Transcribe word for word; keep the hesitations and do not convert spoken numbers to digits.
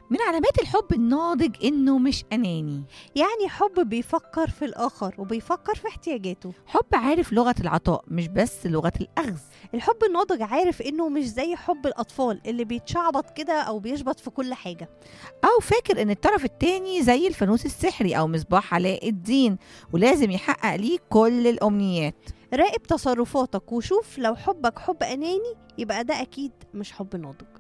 من علامات الحب الناضج إنه مش أناني. يعني حب بيفكر في الآخر وبيفكر في احتياجاته. حب عارف لغة العطاء مش بس لغة الأخذ. الحب الناضج عارف إنه مش زي حب الأطفال اللي بيتشعبط كده أو بيشبط في كل حاجة، أو فاكر إن الطرف التاني زي الفانوس السحري أو مصباح علاء الدين ولازم يحقق ليه كل الأمنيات. راقب تصرفاتك وشوف لو حبك حب أناني يبقى ده أكيد مش حب ناضج.